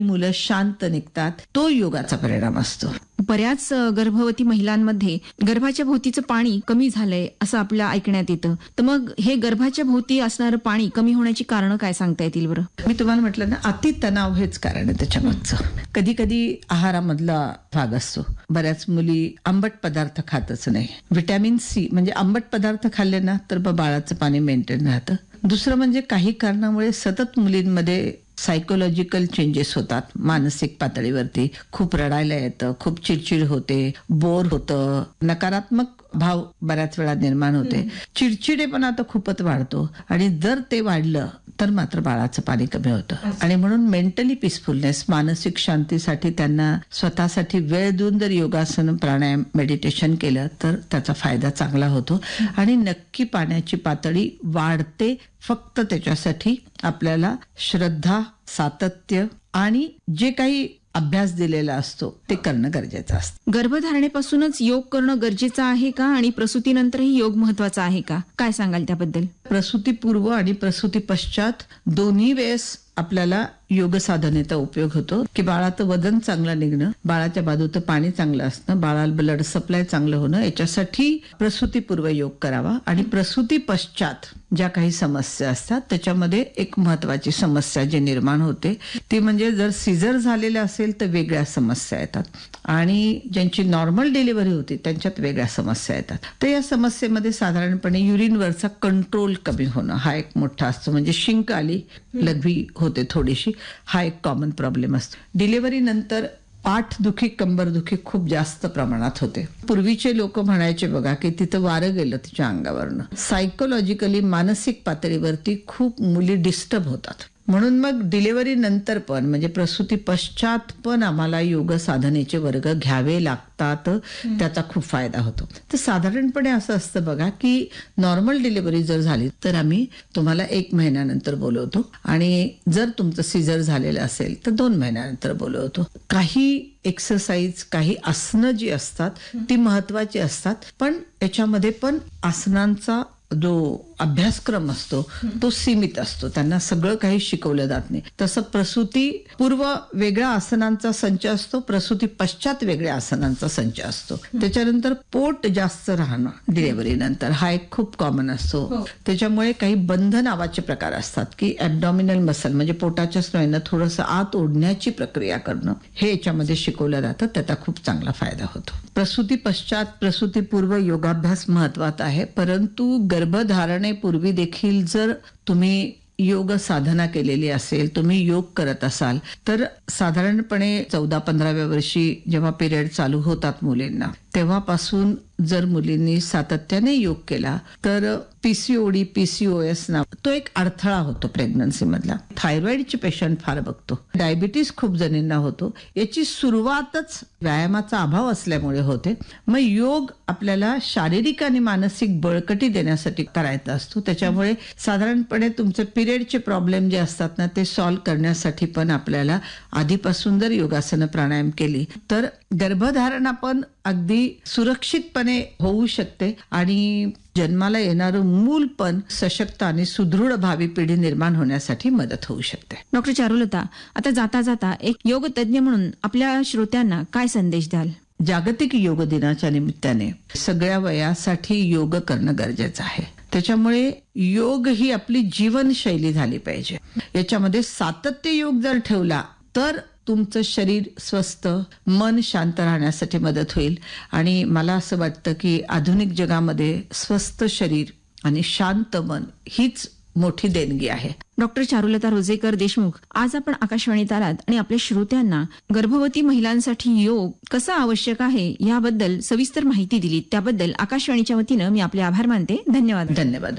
मुलं शांत निघतात, तो योगाचा परिणाम असतो. बऱ्याच गर्भवती महिलांमध्ये गर्भाच्या भोवतीचं पाणी कमी झालंय असं आपल्या ऐकण्यात येतं. तर मग हे गर्भाच्या भोवती असणारं पाणी कमी होण्याची कारणं काय सांगता येतील बरं? मी तुम्हाला म्हटलं ना, अति तणाव हेच कारण आहे त्याच्यामागचं. कधी कधी आहारामधला भाग असतो. बऱ्याच मुली आंबट पदार्थ खातच नाही. व्हिटॅमिन सी म्हणजे आंबट पदार्थ खाल्ले ना तर बाळाचं पाणी मेंटेन राहतं. दुसरं म्हणजे काही कारणामुळे सतत मुलींमध्ये सायकोलॉजिकल चेंजेस होतात. मानसिक पातळीवरती खूप रडायला येतं, खूप चिडचिड होते, बोर होतं, नकारात्मक भाव बऱ्याच वेळा निर्माण होते, चिडचिडेपणा तर खूपच वाढतो. आणि जर ते वाढलं तर मात्र बाळाचं पाणी कमी होतं. आणि म्हणून मेंटली पीसफुलनेस, मानसिक शांतीसाठी त्यांना स्वतःसाठी वेळ देऊन जर योगासन, प्राणायाम, मेडिटेशन केलं तर त्याचा फायदा चांगला होतो आणि नक्की पाण्याची पातळी वाढते. फक्त त्याच्यासाठी आपल्याला श्रद्धा, सातत्य आणि जे काही अभ्यास दिलेला असतो ते करणं गरजेचं असतं. गर्भधारणेपासूनच योग करणं गरजेचं आहे का आणि प्रसूतीनंतरही योग महत्वाचा आहे का? काय सांगाल त्याबद्दल? प्रसूतीपूर्व आणि प्रसूती पश्चात दोन्ही वेळेस आपल्याला योग साधनेचा उपयोग होतो. की बाळाचं वजन चांगलं निघणं, बाळाच्या बाजूचं पाणी चांगलं असणं, बाळाला ब्लड सप्लाय चांगलं होणं, याच्यासाठी प्रसूतीपूर्व योग करावा. आणि प्रसूती पश्चात ज्या काही समस्या असतात त्याच्यामध्ये एक महत्वाची समस्या जी निर्माण होते ती म्हणजे जर सिझर झालेलं असेल तर वेगळ्या समस्या येतात आणि ज्यांची नॉर्मल डिलिव्हरी होती त्यांच्यात वेगळ्या समस्या येतात. तर या समस्येमध्ये साधारणपणे युरिनवरचा कंट्रोल कमी होणं हा एक मोठा असतो. म्हणजे शिंक आली, लघवी होते थोडीशी, हा एक कॉमन प्रॉब्लेम असतो. डिलिव्हरी नंतर पाठदुखी, कंबरदुखी खूप जास्त प्रमाणात होते. पूर्वीचे लोक म्हणायचे बघा की तिथं वारं गेलं तिच्या अंगावरनं. सायकोलॉजिकली, मानसिक पातळीवरती खूप मुली डिस्टर्ब होतात. म्हणून मग डिलिव्हरी नंतर पण म्हणजे प्रसूती पश्चात पण आम्हाला योग साधनेचे वर्ग घ्यावे लागतात. त्याचा खूप फायदा होतो. तर साधारणपणे असं असतं बघा की नॉर्मल डिलिव्हरी जर झाली तर आम्ही तुम्हाला 1 महिन्यानंतर बोलवतो आणि जर तुमचं सिझर झालेलं असेल तर 2 महिन्यानंतर बोलवतो. काही एक्सरसाइज, काही आसनं जी असतात ती महत्वाची असतात, पण याच्यामध्ये पण आसनांचा जो अभ्यासक्रम असतो तो सीमित असतो. त्यांना सगळं काही शिकवलं जात नाही. तसं प्रसूती पूर्व वेगळ्या आसनांचा संच असतो, प्रसूती पश्चात वेगळ्या आसनांचा संच असतो. त्याच्यानंतर पोट जास्त राहणं डिलिव्हरी नंतर हा एक खूप कॉमन असतो. त्याच्यामुळे काही बंध नावाचे प्रकार असतात की ॲब्डॉमिनल मसल म्हणजे पोटाच्या स्नायूंना थोडंसं आत ओढण्याची प्रक्रिया करणं, हे याच्यामध्ये शिकवलं जातं. त्याचा खूप चांगला फायदा होतो. प्रसूती पश्चात, प्रसूतीपूर्व योगाभ्यास महत्वाचा आहे, परंतु गर्भधारणेपूर्वी देखील जर तुम्ही योग साधना केलेली असेल, तुम्ही योग करत असाल तर साधारणपणे 14-15व्या वर्षी जेव्हा पिरियड चालू होतात मुलींना तेव्हापासून जर मुलींनी सातत्याने योग केला तर पीसीओडी, पीसीओएस नाव तो एक अडथळा होतो प्रेग्नन्सी मधला. थायरॉइडचे पेशंट फार बघतो, डायबिटीस खूप जणींना होतो. याची सुरुवातच व्यायामाचा अभाव असल्यामुळे होते. मग योग आपल्याला शारीरिक आणि मानसिक बळकटी देण्यासाठी करायचा असतो. त्याच्यामुळे साधारणपणे तुमचे पिरियडचे प्रॉब्लेम जे असतात ना ते सॉल्व्ह करण्यासाठी पण आपल्याला आधीपासून जर योगासनं, प्राणायाम केली तर गर्भधारणा पण अगदी सुरक्षितपणे होऊ शकते आणि जन्माला येणारं मूल पण सशक्त आणि सुदृढ भावी पिढी निर्माण होण्यासाठी मदत होऊ शकते. डॉक्टर चारुलता, आता जाता जाता एक योग तज्ञ म्हणून आपल्या श्रोत्यांना काय संदेश द्याल? जागतिक योग दिनाच्या निमित्ताने सगळ्या वयासाठी योग करणं गरजेचं आहे. त्याच्यामुळे योग ही आपली जीवनशैली झाली पाहिजे. याच्यामध्ये सातत्य योग जर ठेवला तर तुमचं शरीर स्वस्थ, मन शांत राहण्यासाठी मदत होईल. आणि मला असं वाटतं की आधुनिक जगामध्ये स्वस्थ शरीर आणि शांत मन हीच मोठी देणगी आहे. डॉक्टर चारुलता रोजेकर देशमुख, आज आपण आकाशवाणीत आलात आणि आपल्या श्रोत्यांना गर्भवती महिलांसाठी योग कसा आवश्यक आहे याबद्दल सविस्तर माहिती दिली. त्याबद्दल आकाशवाणीच्या वतीनं मी आपले आभार मानते. धन्यवाद. धन्यवाद.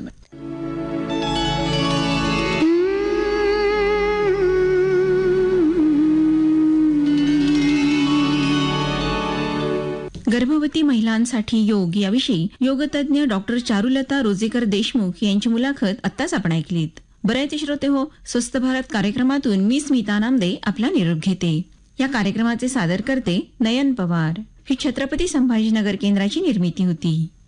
गर्भवती महिलांसाठी योग याविषयी योगतज्ञ डॉक्टर चारुलता रोजेकर देशमुख यांची मुलाखत आत्ताच आपण ऐकलीत. बऱ्याच श्रोते हो, स्वस्थ भारत कार्यक्रमातून मी स्मिता नामदे आपला निरोप घेते. या कार्यक्रमाचे सादर करते नयन पवार. ही छत्रपती संभाजीनगर केंद्राची निर्मिती होती.